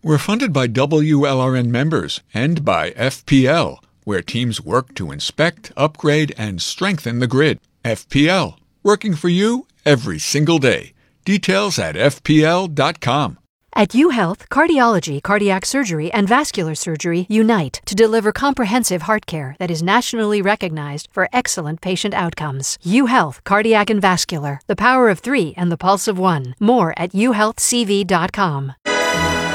We're funded by WLRN members and by FPL, where teams work to inspect, upgrade, and strengthen the grid. FPL, working for you every single day. Details at fpl.com. At UHealth, cardiology, cardiac surgery, and vascular surgery unite to deliver comprehensive heart care that is nationally recognized for excellent patient outcomes. UHealth, cardiac and vascular, the power of 3 and the pulse of 1. More at uhealthcv.com.